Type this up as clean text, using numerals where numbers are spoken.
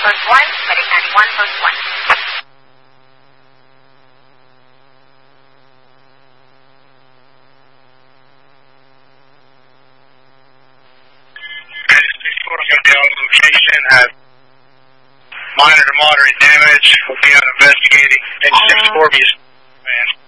post 1, Medic 91, post 1. I'm going to be on location, have minor to moderate damage. We'll be investigating. 10-6 Corby is man.